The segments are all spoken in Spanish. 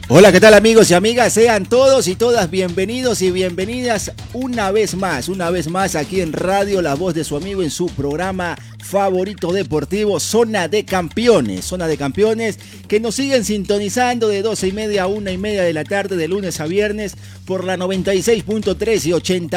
Hola, ¿qué tal amigos y amigas? Sean todos y todas bienvenidos y bienvenidas una vez más aquí en Radio La Voz de su Amigo en su programa favorito deportivo, Zona de Campeones, que nos siguen sintonizando de 12:30 a 1:30 de la tarde de lunes a viernes por la 96.3 y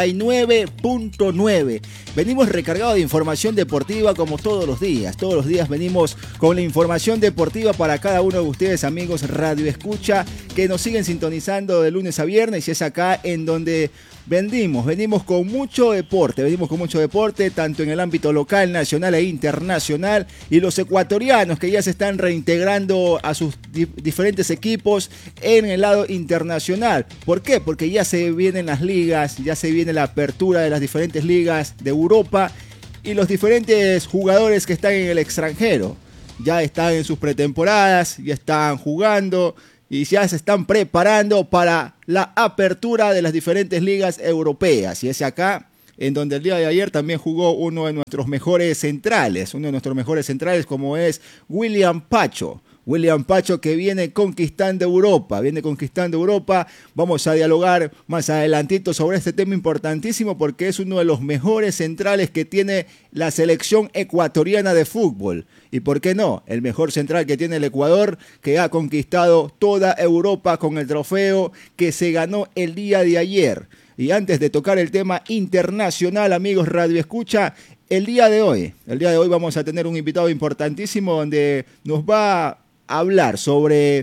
89.9. Venimos recargados de información deportiva como todos los días venimos con la información deportiva para cada uno de ustedes, amigos Radio Escucha, que nos siguen sintonizando de lunes a viernes, y es acá en donde venimos con mucho deporte, tanto en el ámbito local, nacional e internacional, y los ecuatorianos que ya se están reintegrando a sus diferentes equipos en el lado internacional. ¿Por qué? Porque ya se vienen las ligas, ya se viene la apertura de las diferentes ligas de Europa, y los diferentes jugadores que están en el extranjero ya están en sus pretemporadas, ya están jugando y ya se están preparando para la apertura de las diferentes ligas europeas. Y es acá en donde el día de ayer también jugó uno de nuestros mejores centrales, como es William Pacho, que viene conquistando Europa. Vamos a dialogar más adelantito sobre este tema importantísimo, porque es uno de los mejores centrales que tiene la selección ecuatoriana de fútbol. Y por qué no, el mejor central que tiene el Ecuador, que ha conquistado toda Europa con el trofeo que se ganó el día de ayer. Y antes de tocar el tema internacional, amigos Radio Escucha, el día de hoy vamos a tener un invitado importantísimo donde nos va a hablar sobre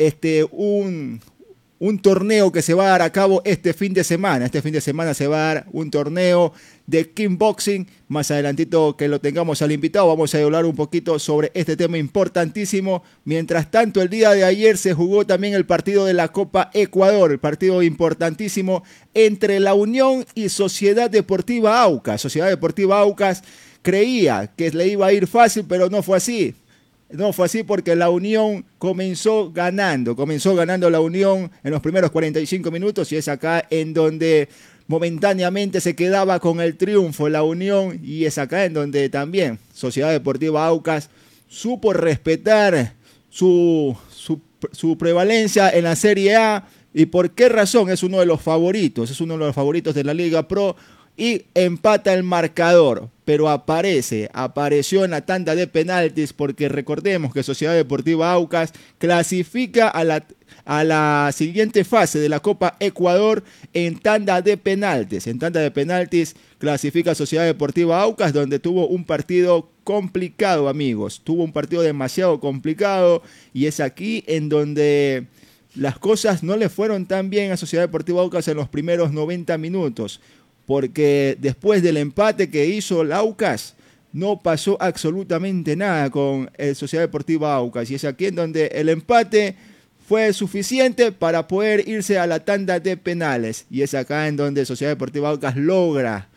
un torneo que se va a dar a cabo este fin de semana. Este fin de semana se va a dar un torneo de kickboxing. Más adelantito que lo tengamos al invitado, vamos a hablar un poquito sobre este tema importantísimo. Mientras tanto, el día de ayer se jugó también el partido de la Copa Ecuador, el partido importantísimo entre La Unión y Sociedad Deportiva Aucas. Sociedad Deportiva Aucas creía que le iba a ir fácil, pero no fue así. No fue así, porque la Unión comenzó ganando la Unión en los primeros 45 minutos, y es acá en donde momentáneamente se quedaba con el triunfo la Unión, y es acá en donde también Sociedad Deportiva Aucas supo respetar su prevalencia en la Serie A. ¿Y por qué razón? Es uno de los favoritos de la Liga Pro, y empata el marcador, pero apareció en la tanda de penaltis, porque recordemos que Sociedad Deportiva Aucas clasifica a la siguiente fase de la Copa Ecuador en tanda de penaltis. En tanda de penaltis clasifica Sociedad Deportiva Aucas, donde tuvo un partido complicado, amigos. Tuvo un partido demasiado complicado, y es aquí en donde las cosas no le fueron tan bien a Sociedad Deportiva Aucas en los primeros 90 minutos. Porque después del empate que hizo el Aucas, no pasó absolutamente nada con el Sociedad Deportiva Aucas. Y es aquí en donde el empate fue suficiente para poder irse a la tanda de penales. Y es acá en donde Sociedad Deportiva Aucas logra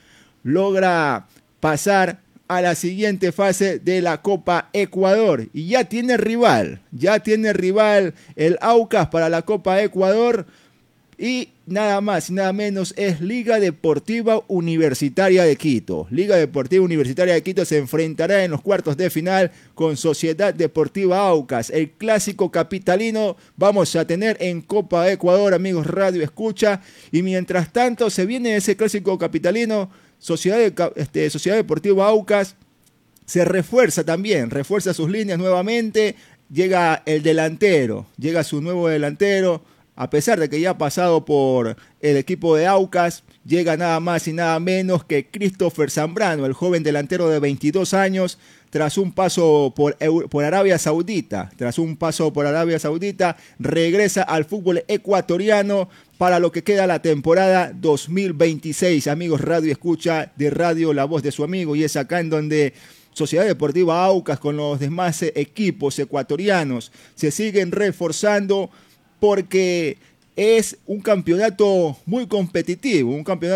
pasar a la siguiente fase de la Copa Ecuador. Y ya tiene rival el Aucas para la Copa Ecuador. Y nada más y nada menos es Liga Deportiva Universitaria de Quito. Liga Deportiva Universitaria de Quito se enfrentará en los cuartos de final con Sociedad Deportiva Aucas. El clásico capitalino vamos a tener en Copa Ecuador, amigos Radio Escucha. Y mientras tanto se viene ese clásico capitalino, Sociedad Deportiva Aucas se refuerza sus líneas nuevamente. Llega su nuevo delantero. A pesar de que ya ha pasado por el equipo de Aucas, llega nada más y nada menos que Christopher Zambrano, el joven delantero de 22 años, tras un paso por Arabia Saudita. Regresa al fútbol ecuatoriano para lo que queda la temporada 2026. Amigos Radio Escucha de Radio La Voz de su Amigo, y es acá en donde Sociedad Deportiva Aucas con los demás equipos ecuatorianos se siguen reforzando, porque es un campeonato muy competitivo,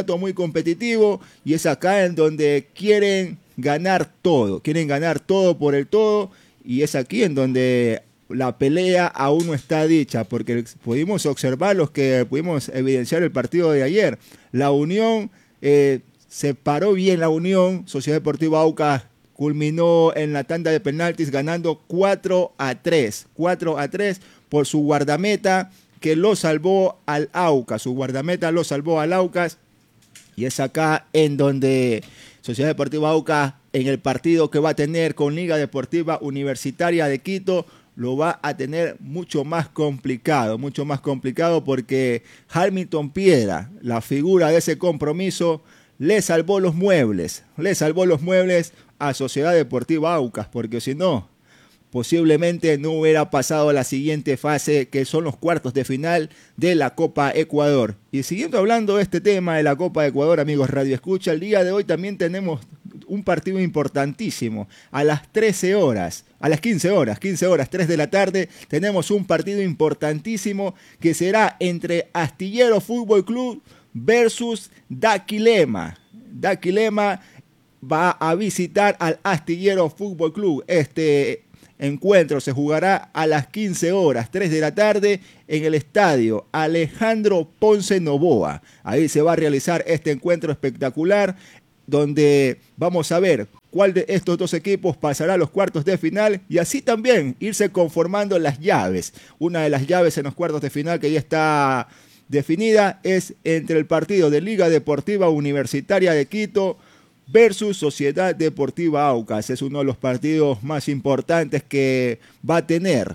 y es acá en donde quieren ganar todo por el todo, y es aquí en donde la pelea aún no está dicha, porque pudimos observar pudimos evidenciar el partido de ayer. La Unión, se paró bien la Unión. Sociedad Deportiva Aucas culminó en la tanda de penaltis ganando 4-3 por su guardameta, que lo salvó al Aucas. Su guardameta lo salvó al Aucas. Y es acá en donde Sociedad Deportiva Aucas, en el partido que va a tener con Liga Deportiva Universitaria de Quito, lo va a tener mucho más complicado porque Hamilton Piedra, la figura de ese compromiso, le salvó los muebles a Sociedad Deportiva Aucas, porque si no, posiblemente no hubiera pasado a la siguiente fase, que son los cuartos de final de la Copa Ecuador. Y siguiendo hablando de este tema de la Copa Ecuador, amigos Radio Escucha, el día de hoy también tenemos un partido importantísimo. A las 13 horas, a las 15 horas, 3 de la tarde, tenemos un partido importantísimo que será entre Astillero Fútbol Club versus Daquilema. Daquilema va a visitar al Astillero Fútbol Club. Este encuentro se jugará a las 15 horas, 3 de la tarde, en el estadio Alejandro Ponce Novoa. Ahí se va a realizar este encuentro espectacular, donde vamos a ver cuál de estos dos equipos pasará a los cuartos de final y así también irse conformando las llaves. Una de las llaves en los cuartos de final que ya está definida es entre el partido de Liga Deportiva Universitaria de Quito versus Sociedad Deportiva Aucas. Es uno de los partidos más importantes que va a tener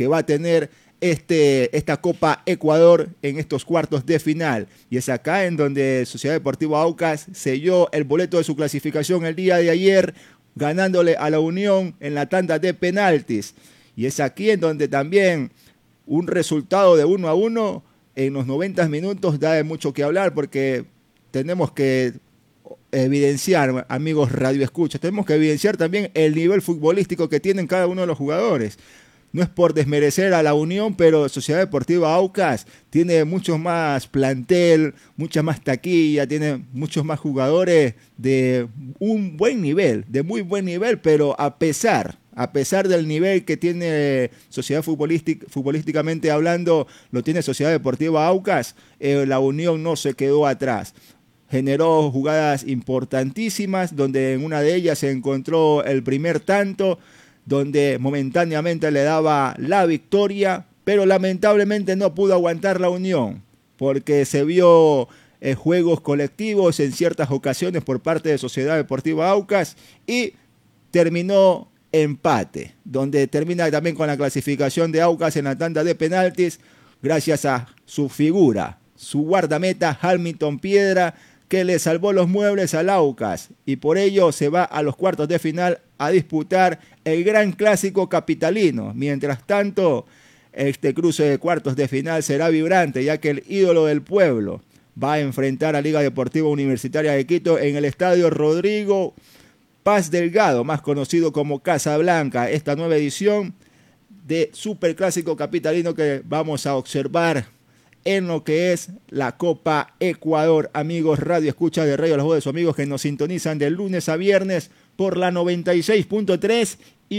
esta Copa Ecuador en estos cuartos de final. Y es acá en donde Sociedad Deportiva Aucas selló el boleto de su clasificación el día de ayer, ganándole a la Unión en la tanda de penaltis. Y es aquí en donde también un resultado de 1-1 en los 90 minutos da de mucho que hablar, porque tenemos que evidenciar, amigos Radio Escucha, tenemos que evidenciar también el nivel futbolístico que tienen cada uno de los jugadores. No es por desmerecer a la Unión, pero Sociedad Deportiva Aucas tiene mucho más plantel, mucha más taquilla, tiene muchos más jugadores de un buen nivel, de muy buen nivel, pero a pesar del nivel que tiene Sociedad futbolísticamente hablando, lo tiene Sociedad Deportiva Aucas, la Unión no se quedó atrás. Generó jugadas importantísimas, donde en una de ellas se encontró el primer tanto, donde momentáneamente le daba la victoria, pero lamentablemente no pudo aguantar la Unión, porque se vio juegos colectivos en ciertas ocasiones por parte de Sociedad Deportiva Aucas y terminó empate, donde termina también con la clasificación de Aucas en la tanda de penaltis, gracias a su figura, su guardameta Hamilton Piedra, que le salvó los muebles al Aucas, y por ello se va a los cuartos de final a disputar el gran clásico capitalino. Mientras tanto, este cruce de cuartos de final será vibrante, ya que el ídolo del pueblo va a enfrentar a Liga Deportiva Universitaria de Quito en el estadio Rodrigo Paz Delgado, más conocido como Casablanca, esta nueva edición de Superclásico Capitalino que vamos a observar en lo que es la Copa Ecuador. Amigos Radio Escucha de Radio La Voz de sus amigos que nos sintonizan de lunes a viernes por la 96.3 y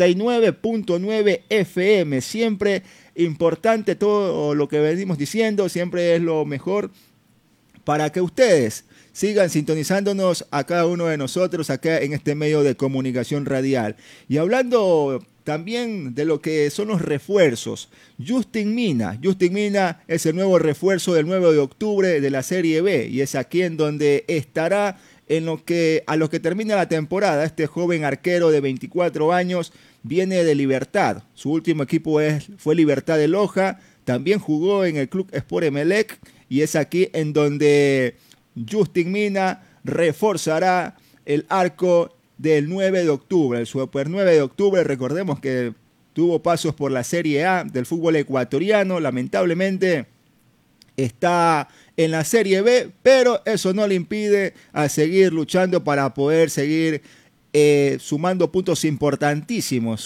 89.9 FM. Siempre importante todo lo que venimos diciendo, siempre es lo mejor para que ustedes sigan sintonizándonos a cada uno de nosotros acá en este medio de comunicación radial. Y hablando también de lo que son los refuerzos, Justin Mina es el nuevo refuerzo del 9 de octubre de la Serie B, y es aquí en donde estará a lo que termina la temporada. Este joven arquero de 24 años viene de Libertad, su último equipo fue Libertad de Loja, también jugó en el Club Sport Emelec, y es aquí en donde Justin Mina reforzará el arco del 9 de octubre, el Super 9 de octubre. Recordemos que tuvo pasos por la Serie A del fútbol ecuatoriano, lamentablemente está en la Serie B, pero eso no le impide a seguir luchando para poder seguir sumar puntos importantísimos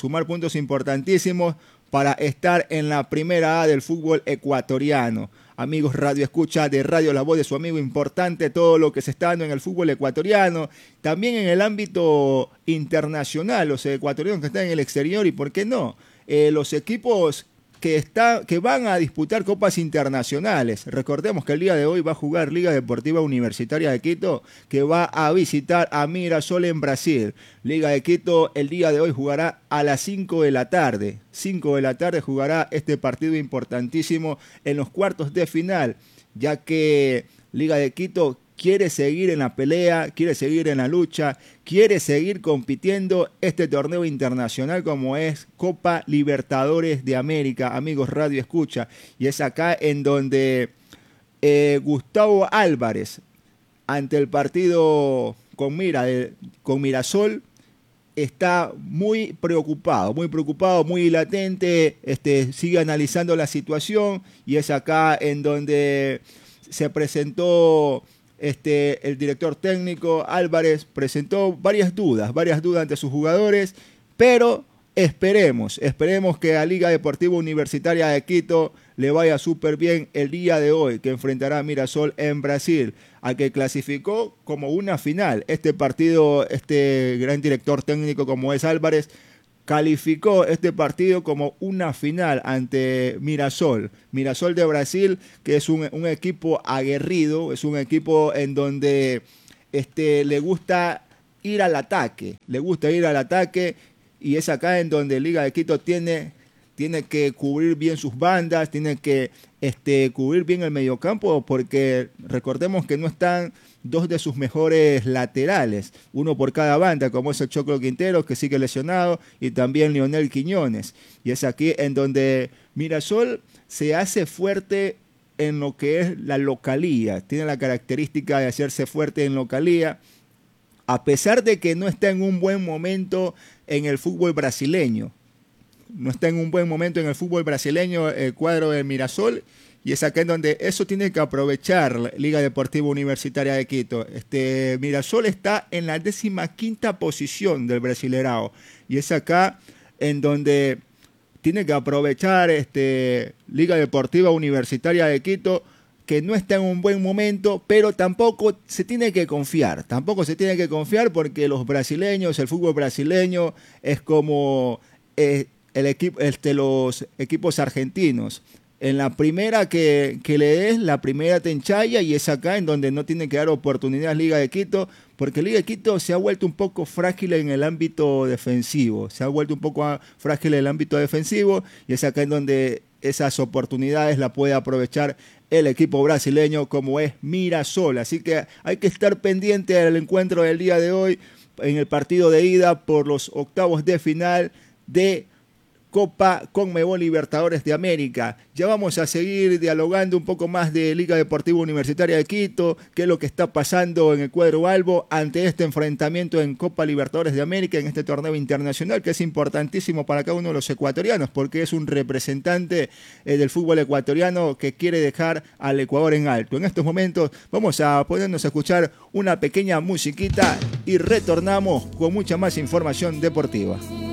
para estar en la primera A del fútbol ecuatoriano. Amigos Radio Escucha de Radio La Voz de su amigo, importante todo lo que se está dando en el fútbol ecuatoriano, también en el ámbito internacional, los ecuatorianos que están en el exterior, y por qué no, los equipos que van a disputar copas internacionales. Recordemos que el día de hoy va a jugar Liga Deportiva Universitaria de Quito, que va a visitar a Mirasol en Brasil. Liga de Quito el día de hoy jugará a las 5 de la tarde. 5 de la tarde jugará este partido importantísimo en los cuartos de final, ya que Liga de Quito quiere seguir en la pelea, quiere seguir en la lucha, quiere seguir compitiendo este torneo internacional como es Copa Libertadores de América, amigos Radio Escucha. Y es acá en donde Gustavo Álvarez, ante el partido con Mirasol, está muy preocupado, muy latente, sigue analizando la situación, y es acá en donde se presentó el director técnico Álvarez, presentó varias dudas ante sus jugadores, pero esperemos que a Liga Deportiva Universitaria de Quito le vaya súper bien el día de hoy, que enfrentará a Mirasol en Brasil, a que clasificó como una final. Este partido, este gran director técnico como es Álvarez, calificó este partido como una final ante Mirasol de Brasil, que es un equipo aguerrido, es un equipo en donde le gusta ir al ataque, y es acá en donde Liga de Quito tiene que cubrir bien sus bandas, tiene que cubrir bien el mediocampo, porque recordemos que no están dos de sus mejores laterales, uno por cada banda, como es el Choclo Quintero, que sigue lesionado, y también Lionel Quiñones. Y es aquí en donde Mirasol se hace fuerte en lo que es la localía, tiene la característica de hacerse fuerte en localía, a pesar de que no está en un buen momento en el fútbol brasileño. No está en un buen momento en el fútbol brasileño el cuadro de Mirasol, y es acá en donde eso tiene que aprovechar la Liga Deportiva Universitaria de Quito. Mirasol está en la 15ª posición del Brasilerao, y es acá en donde tiene que aprovechar Liga Deportiva Universitaria de Quito, que no está en un buen momento, pero tampoco se tiene que confiar, porque los brasileños, el fútbol brasileño es como los equipos argentinos. En la primera que le des, la primera te enchaya, y es acá en donde no tiene que dar oportunidad Liga de Quito, porque Liga de Quito se ha vuelto un poco frágil en el ámbito defensivo, y es acá en donde esas oportunidades la puede aprovechar el equipo brasileño como es Mirasol. Así que hay que estar pendiente del encuentro del día de hoy en el partido de ida por los octavos de final de Copa Conmebol Libertadores de América. Ya vamos a seguir dialogando un poco más de Liga Deportiva Universitaria de Quito, qué es lo que está pasando en el cuadro albo ante este enfrentamiento en Copa Libertadores de América, en este torneo internacional que es importantísimo para cada uno de los ecuatorianos, porque es un representante del fútbol ecuatoriano que quiere dejar al Ecuador en alto. En estos momentos vamos a ponernos a escuchar una pequeña musiquita y retornamos con mucha más información deportiva.